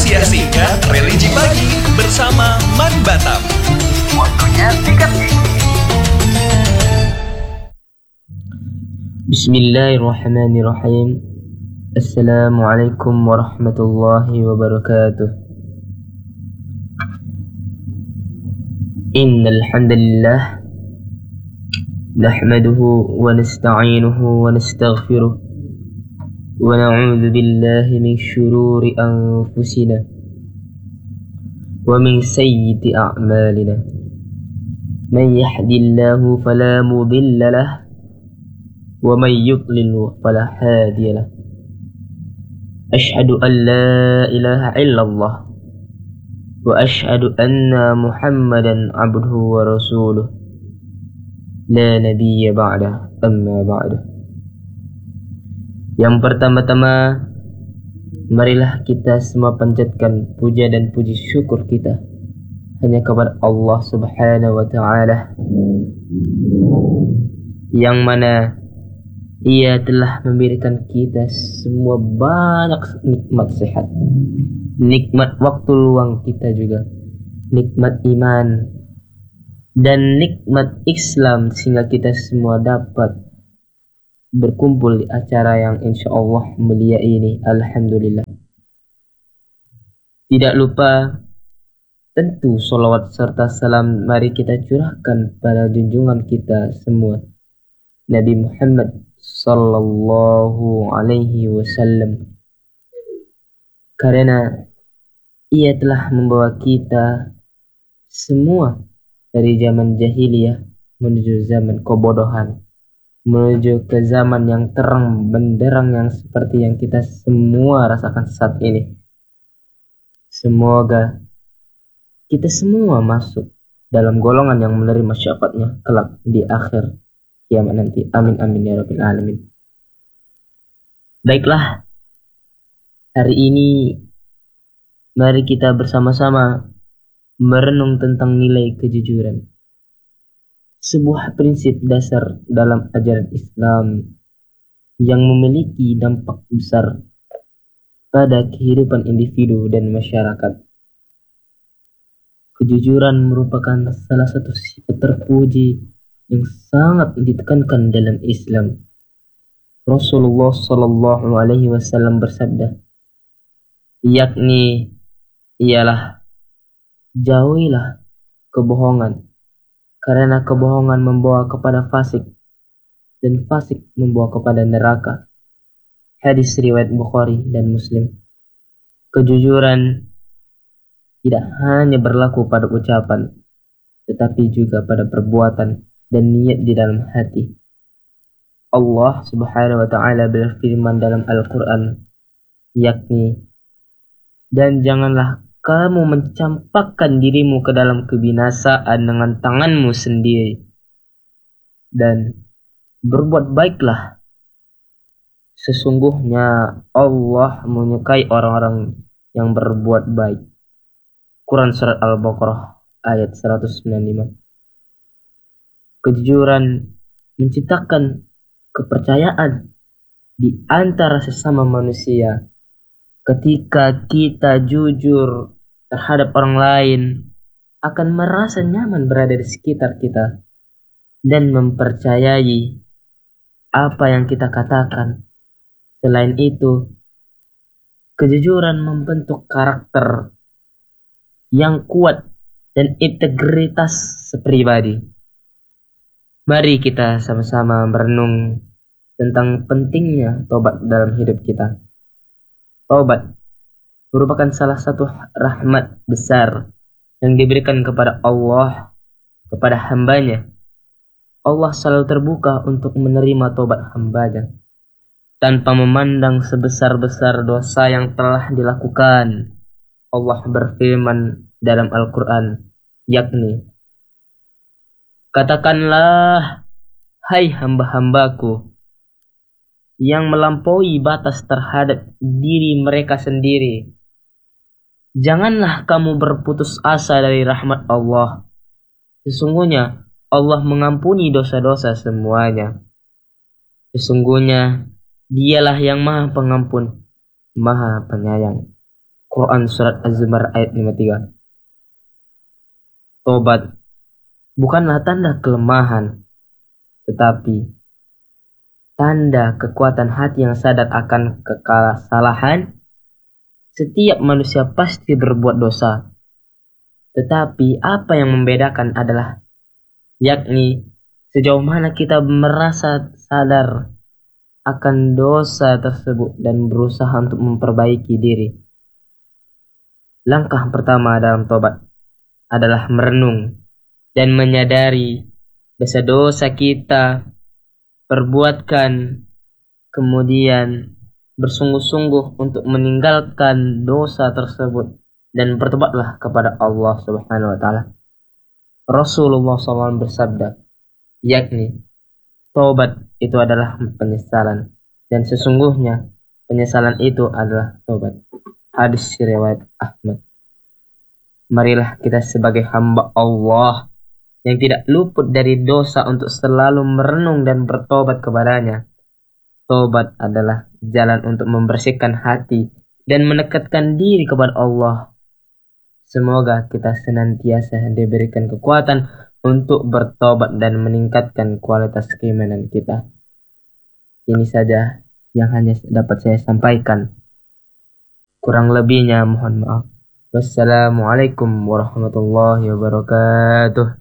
Rahasia Singkat Religi Pagi bersama Man Batam. Waktunya sikat gigi. Bismillahirrahmanirrahim. Assalamualaikum warahmatullahi wabarakatuh. Innal hamdalillah nahmaduhu wa nasta'inuhu wa nastaghfiruh wa na'udzu billahi min shururi anfusina wa min sayyiati a'malina. Man yahdihillahu fala mudilla lahu wa man yudlil fala hadiya lahu. Asyhadu an la ilaha illallah wa asyhadu anna Muhammadan abduhu wa rasuluh la nabiyya ba'da, amma ba'du. Yang pertama-tama, marilah kita semua panjatkan puja dan puji syukur kita hanya kepada Allah Subhanahu wa ta'ala, yang mana Ia telah memberikan kita semua banyak nikmat sehat, nikmat waktu luang kita juga, nikmat iman, dan nikmat Islam, sehingga kita semua dapat berkumpul di acara yang insya Allah mulia ini. Alhamdulillah. Tidak lupa, tentu salawat serta salam mari kita curahkan pada junjungan kita semua, Nabi Muhammad sallallahu alaihi wasallam, karena ia telah membawa kita semua dari zaman jahiliyah menuju zaman kebodohan, menuju ke zaman yang terang benderang yang seperti yang kita semua rasakan saat ini. Semoga kita semua masuk dalam golongan yang menerima syafaatnya kelak di akhir kiamat nanti. Amin amin ya rabbil alamin. Baiklah, hari ini mari kita bersama-sama merenung tentang nilai kejujuran, sebuah prinsip dasar dalam ajaran Islam yang memiliki dampak besar pada kehidupan individu dan masyarakat. Kejujuran merupakan salah satu sifat terpuji yang sangat ditekankan dalam Islam. Rasulullah sallallahu alaihi wasallam bersabda, yakni ialah jauhilah kebohongan, karena kebohongan membawa kepada fasik dan fasik membawa kepada neraka. Hadis riwayat Bukhari dan Muslim. Kejujuran tidak hanya berlaku pada ucapan, tetapi juga pada perbuatan dan niat di dalam hati. Allah Subhanahu wa ta'ala berfirman dalam Al-Quran, yakni, dan janganlah kamu mencampakkan dirimu ke dalam kebinasaan dengan tanganmu sendiri, dan berbuat baiklah, sesungguhnya Allah menyukai orang-orang yang berbuat baik. Quran Surat Al-Baqarah ayat 195. Kejujuran menciptakan kepercayaan di antara sesama manusia. Ketika kita jujur terhadap orang lain, akan merasa nyaman berada di sekitar kita dan mempercayai apa yang kita katakan. Selain itu, kejujuran membentuk karakter yang kuat dan integritas sepribadi. Mari kita sama-sama merenung tentang pentingnya tobat dalam hidup kita. Tobat merupakan salah satu rahmat besar yang diberikan kepada Allah kepada hambanya. Allah selalu terbuka untuk menerima tobat hambanya tanpa memandang sebesar-besar dosa yang telah dilakukan. Allah berfirman dalam Al-Quran, yakni, katakanlah, hai hamba-hambaku yang melampaui batas terhadap diri mereka sendiri, janganlah kamu berputus asa dari rahmat Allah. Sesungguhnya Allah mengampuni dosa-dosa semuanya. Sesungguhnya Dialah yang Maha Pengampun, Maha Penyayang. Quran surat Az-Zumar ayat 53. Tobat bukanlah tanda kelemahan, tetapi tanda kekuatan hati yang sadar akan kesalahan. Setiap manusia pasti berbuat dosa, tetapi apa yang membedakan adalah yakni sejauh mana kita merasa sadar akan dosa tersebut dan berusaha untuk memperbaiki diri. Langkah pertama dalam tobat adalah merenung dan menyadari dosa-dosa kita perbuatkan, kemudian bersungguh-sungguh untuk meninggalkan dosa tersebut dan bertobatlah kepada Allah Subhanahu wa taala. Rasulullah SAW bersabda, yakni tobat itu adalah penyesalan, dan sesungguhnya penyesalan itu adalah tobat. Hadis riwayat Ahmad. Marilah kita sebagai hamba Allah yang tidak luput dari dosa untuk selalu merenung dan bertobat kepadanya. Tobat adalah jalan untuk membersihkan hati dan mendekatkan diri kepada Allah. Semoga kita senantiasa diberikan kekuatan untuk bertobat dan meningkatkan kualitas keimanan kita. Ini saja yang hanya dapat saya sampaikan. Kurang lebihnya mohon maaf. Wassalamualaikum warahmatullahi wabarakatuh.